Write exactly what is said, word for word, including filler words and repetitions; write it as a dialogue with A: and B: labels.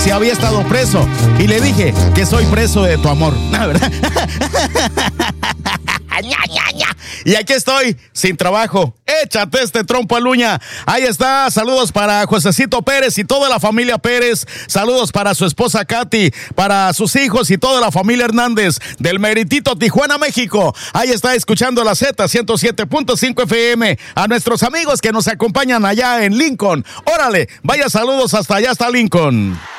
A: si había estado preso. Y le dije que soy preso de tu amor. ¿Verdad? Y aquí estoy, sin trabajo. Échate este trompo al uña. Ahí está, saludos para Josecito Pérez y toda la familia Pérez. Saludos para su esposa Katy, para sus hijos y toda la familia Hernández del Meritito, Tijuana, México. Ahí está escuchando la Z ciento siete punto cinco F M. A nuestros amigos que nos acompañan allá en Lincoln. Órale, vaya saludos hasta allá, hasta Lincoln.